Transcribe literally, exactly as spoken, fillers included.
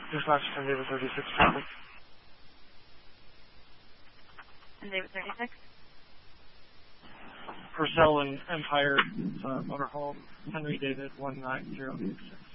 Dispatch ten David thirty-six traffic. And David thirty-six? Purcell and Empire uh, Motor Home, Henry David one nine zero eight six.